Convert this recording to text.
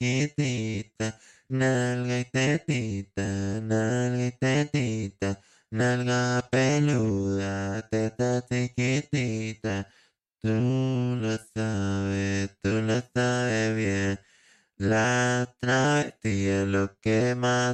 chiquitita, nalga y tetita, nalga y tetita, nalga peluda, teta chiquitita. Tú lo sabes bien. La travesía es lo que más